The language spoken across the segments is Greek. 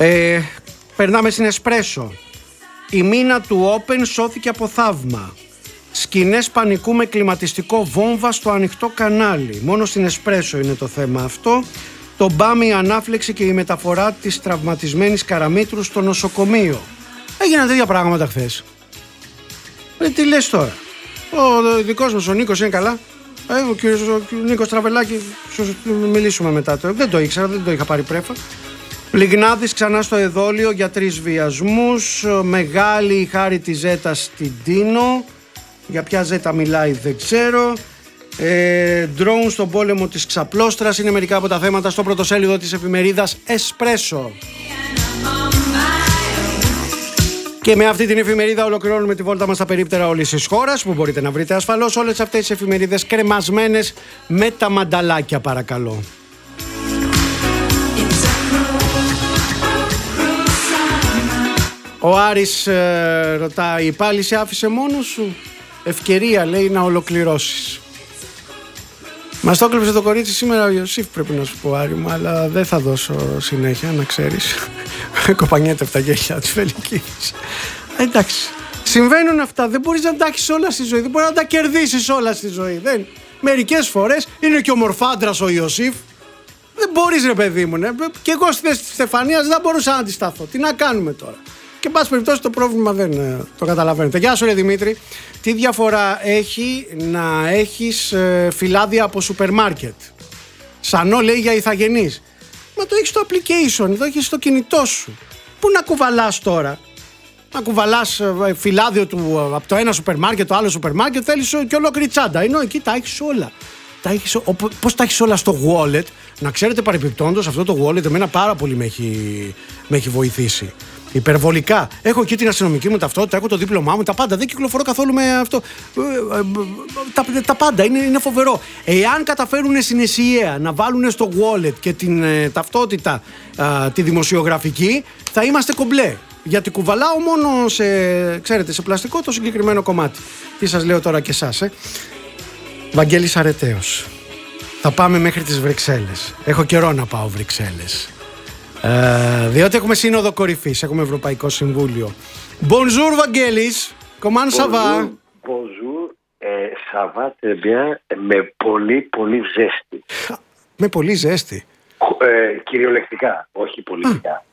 Περνάμε στην Εσπρέσο. Η μήνα του Open σώθηκε από θαύμα. Σκηνές πανικού με κλιματιστικό βόμβα στο ανοιχτό κανάλι. Μόνο στην Εσπρέσο είναι το θέμα αυτό. Το μπάμ, η ανάφλεξη και η μεταφορά της τραυματισμένης Καραμήτρου στο νοσοκομείο. Έγιναν τέτοια πράγματα χθες. Τι λες τώρα? Ο δικός μας ο Νίκος είναι καλά? Ο κύριος Νίκος Τραβελάκη, μιλήσουμε μετά. Δεν το ήξερα, δεν το είχα πάρει πρέφα. Λιγνάδης ξανά στο εδόλιο για 3 βιασμούς. Μεγάλη η χάρη της Ζέτα στην Τίνο. Για ποια Ζέτα μιλάει δεν ξέρω. Ντρόουν στον πόλεμο της ξαπλώστρας είναι μερικά από τα θέματα στο πρωτοσέλιδο της εφημερίδας Εσπρέσο. Και με αυτή την εφημερίδα ολοκληρώνουμε τη βόλτα μας στα περίπτερα όλης της χώρας, που μπορείτε να βρείτε ασφαλώς όλες αυτές τις εφημερίδες κρεμασμένες με τα μανταλάκια, παρακαλώ. Ο Άρης ρωτάει, πάλι σε άφησε μόνος σου? Ευκαιρία, λέει, να ολοκληρώσεις. Μας το έκλεψε το κορίτσι σήμερα ο Ιωσήφ, πρέπει να σου πω, Άρη μου, αλλά δεν θα δώσω συνέχεια, να ξέρεις. Κοπανιέται από τα γέλια της Φελικίδης. Εντάξει, συμβαίνουν αυτά, δεν μπορείς να τα έχεις όλα στη ζωή, δεν μπορείς να τα κερδίσεις όλα στη ζωή. Μερικές φορές είναι και ο μορφάντρας ο Ιωσήφ. Δεν μπορείς, ρε παιδί μου, ναι. Και εγώ στη θέση της Στεφανίας δεν μπορούσα να αντισταθώ. Τι να κάνουμε τώρα? Και εν πάση περιπτώσει το πρόβλημα δεν το καταλαβαίνετε. Γεια σου, ρε Δημήτρη. Τι διαφορά έχει να έχεις φυλάδια από σούπερ μάρκετ? Σανό, λέει, για ηθαγενείς. Μα το έχεις στο application, το έχεις στο κινητό σου. Πού να κουβαλάς τώρα? Να κουβαλάς φυλάδιο από το ένα σούπερ μάρκετ, το άλλο σούπερ μάρκετ, θέλεις και ολόκληρη τσάντα. Ενώ εκεί τα έχεις όλα. Πώς τα έχεις όλα στο wallet? Να ξέρετε, παρεπιπτόντως, αυτό το wallet εμένα πάρα πολύ με έχει βοηθήσει. Υπερβολικά. Έχω εκεί την αστυνομική μου ταυτότητα, έχω το δίπλωμά μου, τα πάντα. Δεν κυκλοφορώ καθόλου με αυτό. Τα πάντα. Είναι φοβερό. Εάν καταφέρουν στην ΕΣΥΑ να βάλουν στο wallet και την ταυτότητα τη δημοσιογραφική, θα είμαστε κομπλέ. Γιατί κουβαλάω μόνο σε πλαστικό το συγκεκριμένο κομμάτι. Τι σας λέω τώρα και εσάς, Βαγγέλης Αρετέος. Θα πάμε μέχρι τις Βρυξέλλες. Έχω καιρό να πάω Βρυξέλλες. Διότι έχουμε σύνοδο κορυφής, έχουμε Ευρωπαϊκό Συμβούλιο. Bonjour Βαγγέλης, comment ça va? Bonjour, ça va très bien, με πολύ ζέστη. Με πολύ ζέστη. Κυριολεκτικά, όχι πολιτικά.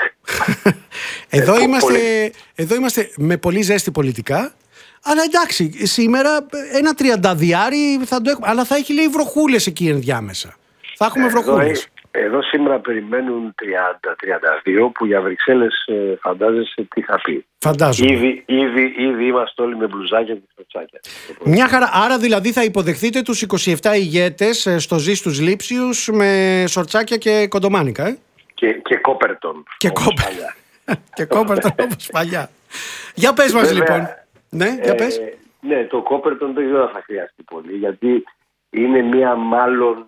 Εδώ είμαστε με πολύ ζέστη πολιτικά. Αλλά εντάξει, σήμερα ένα 30 θα το έχουμε. Αλλά θα έχει, λέει, βροχούλες εκεί ενδιάμεσα. Θα έχουμε βροχούλες. Εδώ σήμερα περιμένουν 30-32, που για Βρυξέλλες φαντάζεσαι τι θα πει. Φαντάζομαι. Ήδη είμαστε όλοι με μπλουζάκια και σορτσάκια. Μια χαρά. Άρα δηλαδή θα υποδεχτείτε τους 27 ηγέτες στο Ζης τους Λήψιους με σορτσάκια και κοντομάνικα, Και κόπερτον. Και κόπερτον όπως παλιά. Για πες μας λοιπόν. Ναι, για πες. Ναι, το κόπερτον δεν ξέρω αν θα χρειαστεί πολύ, γιατί είναι μία μάλλον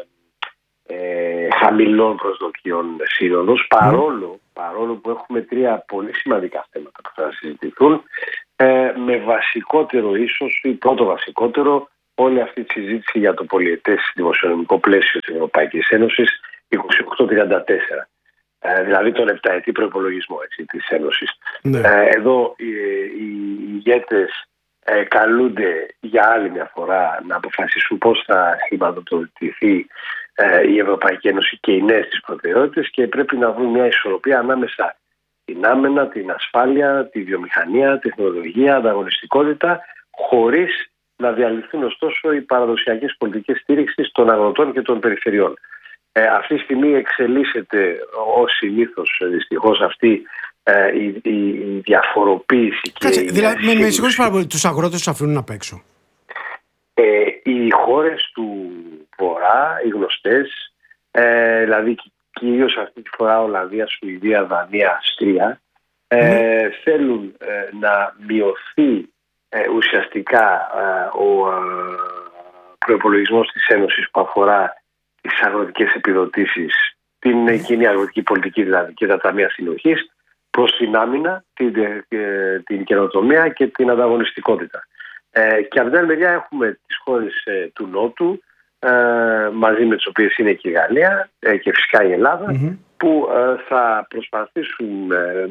χαμηλών προσδοκιών σύνοδος, παρόλο που έχουμε 3 πολύ σημαντικά θέματα που θα συζητηθούν, με βασικότερο ίσως ή πρώτο βασικότερο όλη αυτή τη συζήτηση για το πολιετές δημοσιονομικό πλαίσιο της Ευρωπαϊκής Ένωσης 28-34. Δηλαδή τον επταετή προϋπολογισμό της Ένωσης. Ναι. Εδώ οι ηγέτες καλούνται για άλλη μια φορά να αποφασίσουν πώς θα χρηματοδοτηθεί η Ευρωπαϊκή Ένωση και οι νέες της προτεραιότητες, και πρέπει να βρουν μια ισορροπία ανάμεσα στην άμενα, την ασφάλεια, τη βιομηχανία, τεχνολογία, ανταγωνιστικότητα, χωρίς να διαλυθούν ωστόσο οι παραδοσιακές πολιτικές στήριξης των αγροτών και των περιφερειών. Αυτή τη στιγμή εξελίσσεται ως συνήθως δυστυχώς αυτή η διαφοροποίηση. Κάτσε, δηλαδή με συγχωρείς πάρα πολύ, τους αγρότες τους αφήνουν απ' έξω? Οι χώρες του Βορρά, οι γνωστές, δηλαδή κυρίως αυτή τη φορά Ολλανδία, Σουηδία, Δανία, Αυστρία, θέλουν να μειωθεί ουσιαστικά ο προϋπολογισμός της Ένωσης που αφορά τις αγροτικές επιδοτήσεις, την κοινή αγροτική πολιτική δηλαδή και τα ταμεία συνοχής, προς την άμυνα, την καινοτομία και την ανταγωνιστικότητα. Και από την άλλη μεριά έχουμε τις χώρες του Νότου, μαζί με τις οποίες είναι και η Γαλλία και φυσικά η Ελλάδα, που θα προσπαθήσουν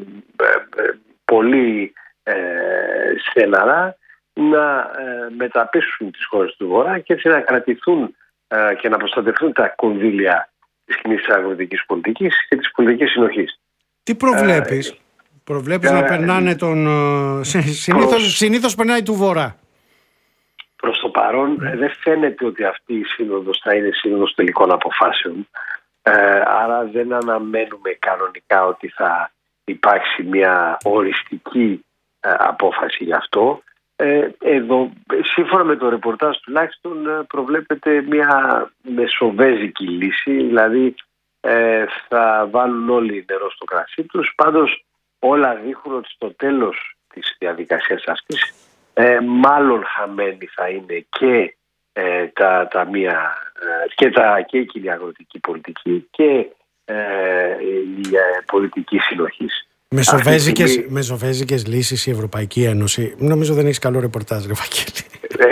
πολύ στεναρά να μεταπίσουν τις χώρες του Βορρά και έτσι να κρατηθούν και να προστατευτούν τα κονδύλια της κοινής αγροτικής πολιτικής και της πολιτικής συνοχής. Τι προβλέπεις? Προβλέπεις να περνάνε συνήθως περνάει του Βορρά. Προς το παρόν δεν φαίνεται ότι αυτή η σύνοδος θα είναι σύνοδος τελικών αποφάσεων. Άρα δεν αναμένουμε κανονικά ότι θα υπάρξει μια οριστική απόφαση γι' αυτό. Εδώ, σύμφωνα με το ρεπορτάζ τουλάχιστον, προβλέπεται μια μεσοβέζικη λύση, δηλαδή θα βάλουν όλοι νερό στο κρασί τους. Πάντως όλα δείχνουν ότι στο τέλος της διαδικασίας αυτής μάλλον χαμένη θα είναι και τα ταμεία και η κοινή αγροτική πολιτική και η πολιτική συνοχής. Μεσοβέζικες λύσεις η Ευρωπαϊκή Ένωση. Νομίζω δεν έχεις καλό ρεπορτάζ, ρε Βαγγέλη.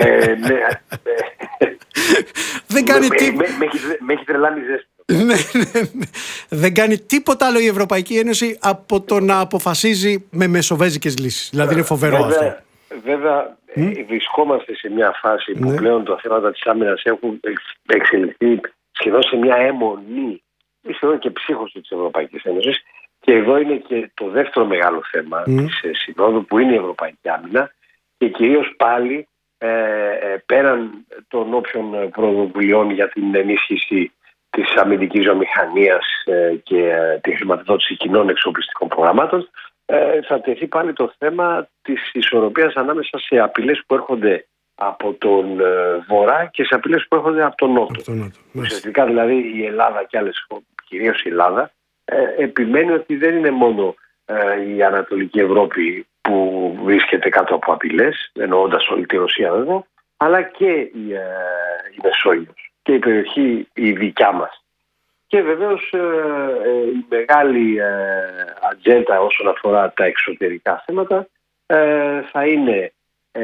Δεν κάνει τίποτα. Με έχει τρελάνει ζέστη. Δεν κάνει τίποτα άλλο η Ευρωπαϊκή Ένωση από το να αποφασίζει με μεσοβέζικες λύσεις. Δηλαδή είναι φοβερό αυτό. Βέβαια, βρισκόμαστε σε μια φάση που πλέον τα θέματα της άμυνας έχουν εξελιχθεί σχεδόν σε μια αιμονή, σχεδόν και ψύχωση της Ευρωπαϊκής Ένωσης. Και εδώ είναι και το δεύτερο μεγάλο θέμα της Συνόδου, που είναι η Ευρωπαϊκή Άμυνα, και κυρίως πάλι πέραν των όποιων πρωτοβουλειών για την ενίσχυση της αμυντικής βιομηχανίας και τη χρηματοδότηση κοινών εξοπλιστικών προγραμμάτων, θα τεθεί πάλι το θέμα της ισορροπίας ανάμεσα σε απειλές που έρχονται από τον Βορρά και σε απειλές που έρχονται από τον Νότο. Ουσιαστικά δηλαδή η Ελλάδα και άλλες, κυρίως η Ελλάδα, επιμένει ότι δεν είναι μόνο η Ανατολική Ευρώπη που βρίσκεται κάτω από απειλές, εννοώντας όλη τη Ρωσία βέβαια, αλλά και η Μεσόγειος και η περιοχή η δικιά μας. Και βεβαίως η μεγάλη ατζέντα όσον αφορά τα εξωτερικά θέματα θα είναι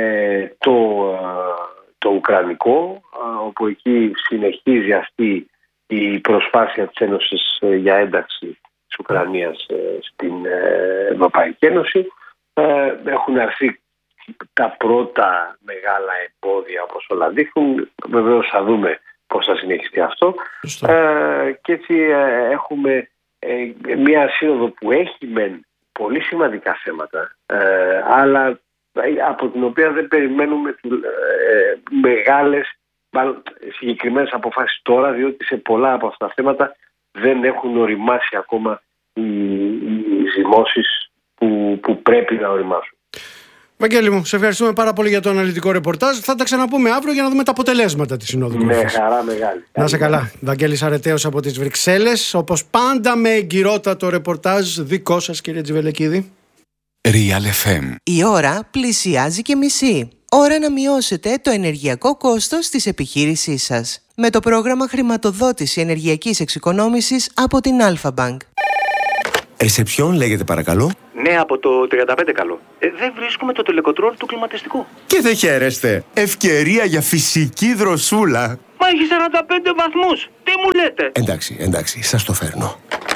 το ουκρανικό, όπου εκεί συνεχίζει αυτή η προσπάθεια της Ένωσης για ένταξη της Ουκρανίας στην Ευρωπαϊκή Ένωση. Έχουν αρθεί τα πρώτα μεγάλα εμπόδια, όπως όλα δείχνουν. Βεβαίως θα δούμε πώς θα συνεχιστεί αυτό. Και έτσι έχουμε μια σύνοδο που έχει μεν πολύ σημαντικά θέματα, αλλά από την οποία δεν περιμένουμε μεγάλες, συγκεκριμένες αποφάσεις τώρα, διότι σε πολλά από αυτά τα θέματα δεν έχουν οριμάσει ακόμα οι ζυμώσεις που πρέπει να οριμάσουν. Βαγγέλη μου, σε ευχαριστούμε πάρα πολύ για το αναλυτικό ρεπορτάζ. Θα τα ξαναπούμε αύριο για να δούμε τα αποτελέσματα της Συνόδου. Με χαρά μεγάλη. Να είσαι καλά. Βαγγέλης Αρετέος από τις Βρυξέλλες. Όπως πάντα με εγκυρότατο ρεπορτάζ δικό σας, κύριε Τζιβελεκίδη. Real FM. Η ώρα πλησιάζει και μισή. Ώρα να μειώσετε το ενεργειακό κόστος της επιχείρησής σας με το πρόγραμμα χρηματοδότηση ενεργειακής εξοικονόμησης από την Alpha Bank. Σε ποιον λέγεται παρακαλώ? Ναι, από το 35 καλό. Δεν βρίσκουμε το τελεκοτρόλ του κλιματιστικού. Και δεν χαίρεστε. Ευκαιρία για φυσική δροσούλα. Μα έχει 45 βαθμούς. Τι μου λέτε? Εντάξει, σας το φέρνω.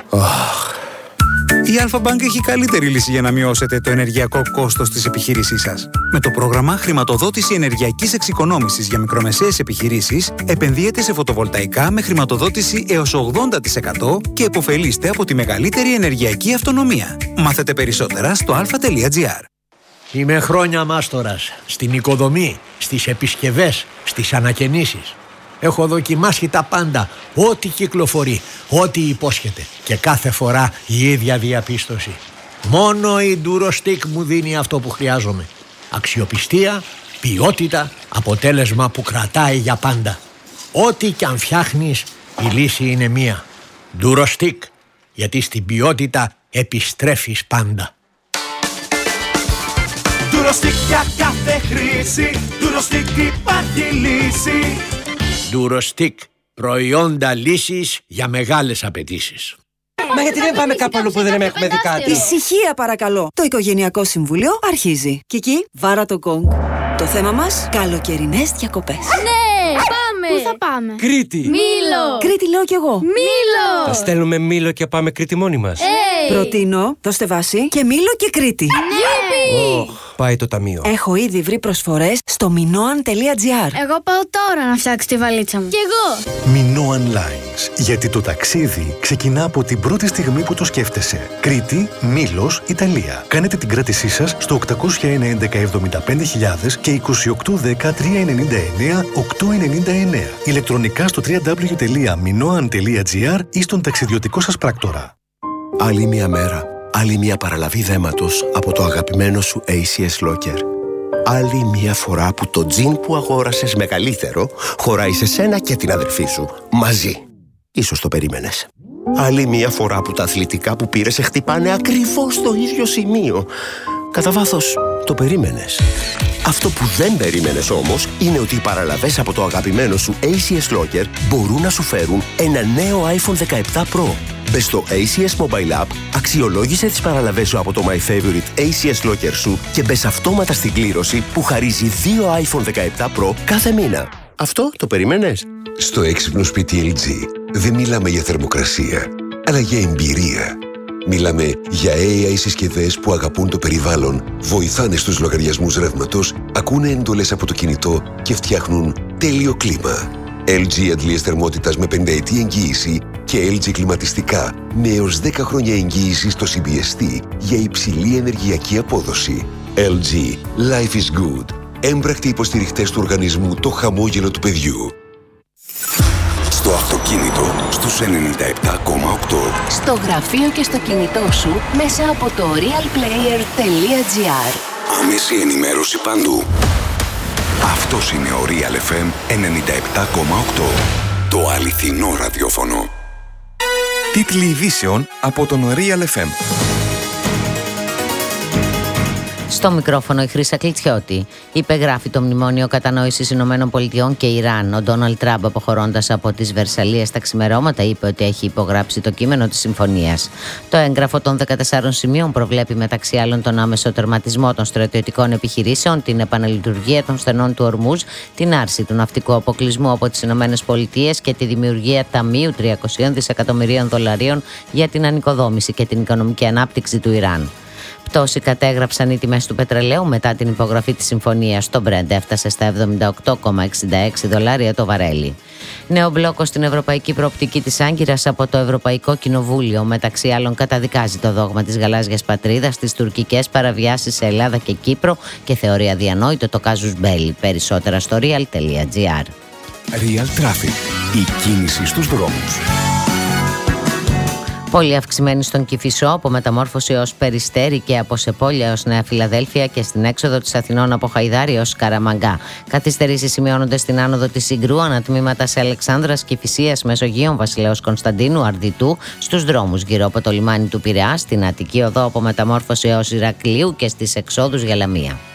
Η Alpha Bank έχει καλύτερη λύση για να μειώσετε το ενεργειακό κόστος της επιχείρησής σας. Με το πρόγραμμα χρηματοδότηση ενεργειακής εξοικονόμησης για μικρομεσαίες επιχειρήσεις, επενδύετε σε φωτοβολταϊκά με χρηματοδότηση έως 80% και επωφελείστε από τη μεγαλύτερη ενεργειακή αυτονομία. Μάθετε περισσότερα στο alpha.gr. Είμαι χρόνια μάστορας στην οικοδομή, στις επισκευές, στις ανακαινήσεις. Έχω δοκιμάσει τα πάντα, ό,τι κυκλοφορεί, ό,τι υπόσχεται. Και κάθε φορά η ίδια διαπίστωση. Μόνο η Durostec μου δίνει αυτό που χρειάζομαι. Αξιοπιστία, ποιότητα, αποτέλεσμα που κρατάει για πάντα. Ό,τι κι αν φτιάχνεις, η λύση είναι μία. Durostec, γιατί στην ποιότητα επιστρέφεις πάντα. Durostec για κάθε χρήση, Durostec υπάρχει λύση. Durostec, προϊόντα λύσης για μεγάλες απαιτήσεις. Μα γιατί δεν πάμε κάπου αλλού που δεν έχουμε δει κάτι? Ησυχία παρακαλώ. Το Οικογενειακό Συμβούλιο αρχίζει. Κική, βάρα το γκονγκ. Το θέμα μας, καλοκαιρινές διακοπές. Ναι, πάμε! Πού θα πάμε? Κρήτη. Μήλο. Κρήτη λέω κι εγώ. Μήλο. Θα στέλνουμε Μήλο και πάμε Κρήτη μόνοι μας. Προτείνω, δώστε βάση, και Μήλο και Κρήτη. Ναι. Πάει το ταμείο. Έχω ήδη βρει προσφορές στο minoan.gr. Εγώ πάω τώρα να φτιάξω τη βαλίτσα μου. Κι εγώ. Minoan Lines. Γιατί το ταξίδι ξεκινά από την πρώτη στιγμή που το σκέφτεσαι. Κρήτη, Μήλος, Ιταλία. Κάνετε την κράτησή σας στο 801-1175.000 και 2810-399-899. Ηλεκτρονικά στο www.minoan.gr ή στον ταξιδιωτικό σας πράκτορα. Άλλη μια μέρα, άλλη μια παραλαβή δέματος από το αγαπημένο σου ACS Locker. Άλλη μια φορά που το τζιν που αγόρασες μεγαλύτερο χωράει σε σένα και την αδερφή σου, μαζί. Ίσως το περίμενες. Άλλη μια φορά που τα αθλητικά που πήρες σε χτυπάνε ακριβώς στο ίδιο σημείο. Κατά βάθος, το περίμενες. Αυτό που δεν περίμενες όμως είναι ότι οι παραλαβές από το αγαπημένο σου ACS Locker μπορούν να σου φέρουν ένα νέο iPhone 17 Pro. Μπες στο ACS Mobile App, αξιολόγησε τις παραλαβές σου από το My Favorite ACS Locker σου και μπες αυτόματα στην κλήρωση που χαρίζει 2 iPhone 17 Pro κάθε μήνα. Αυτό το περίμενες? Στο έξυπνο σπίτι LG δεν μιλάμε για θερμοκρασία, αλλά για εμπειρία. Μιλάμε για AI συσκευές που αγαπούν το περιβάλλον, βοηθάνε στους λογαριασμούς ρεύματος, ακούνε εντολές από το κινητό και φτιάχνουν τέλειο κλίμα. LG αντλίες θερμότητας με 5 ετή εγγύηση και LG κλιματιστικά με έως 10 χρόνια εγγύηση στο CBST για υψηλή ενεργειακή απόδοση. LG. Life is good. Έμπρακτοι υποστηριχτές του οργανισμού Το Χαμόγελο του Παιδιού. Στο αυτοκίνητο, στους 97,8. Στο γραφείο και στο κινητό σου, μέσα από το realplayer.gr. Άμεση ενημέρωση παντού. Αυτός είναι ο Real FM 97,8. Το αληθινό ραδιόφωνο. Τίτλοι ειδήσεων από τον Real FM. Στο μικρόφωνο η Χρύσα Κλιτσιώτη. Υπεγράφει το Μνημόνιο Κατανόησης Ηνωμένων Πολιτειών και Ιράν. Ο Ντόναλντ Τραμπ, αποχωρώντας από τις Βερσαλλίες τα ξημερώματα, είπε ότι έχει υπογράψει το κείμενο της συμφωνίας. Το έγγραφο των 14 σημείων προβλέπει μεταξύ άλλων τον άμεσο τερματισμό των στρατιωτικών επιχειρήσεων, την επαναλειτουργία των στενών του Ορμούζ, την άρση του ναυτικού αποκλεισμού από τις Ηνωμένες Πολιτείες και τη δημιουργία ταμείου 300 δισεκατομμυρίων δολαρίων για την ανοικοδόμηση και την οικονομική ανάπτυξη του Ιράν. Πτώση κατέγραψαν οι τιμές του πετρελαίου μετά την υπογραφή της συμφωνίας. Το Brent έφτασε στα $78,66 το βαρέλι. Νέο μπλόκο στην ευρωπαϊκή προοπτική της Άγκυρας από το Ευρωπαϊκό Κοινοβούλιο. Μεταξύ άλλων, καταδικάζει το δόγμα της γαλάζιας πατρίδας, τις τουρκικές παραβιάσεις σε Ελλάδα και Κύπρο και θεωρεί αδιανόητο το κάζους μπέλι. Περισσότερα στο real.gr. Real Traffic. Η κίνηση στους δρόμους. Πολύ αυξημένη στον Κηφισό, από Μεταμόρφωση ως Περιστέρι και από Σεπόλια ως Νέα Φιλαδέλφια και στην έξοδο της Αθηνών από Χαϊδάρι ως Καραμαγκά. Καθυστερήσεις σημειώνονται στην άνοδο της Συγκρού, ανατμήματα σε Αλεξάνδρας, Κηφισίας, Μεσογείων, Βασιλέως Κωνσταντίνου, Αρδιτού, στους δρόμους γύρω από το λιμάνι του Πειραιά, στην Αττική Οδό από Μεταμόρφωση ως Ηρακλείου και στις εξόδους για Λαμία.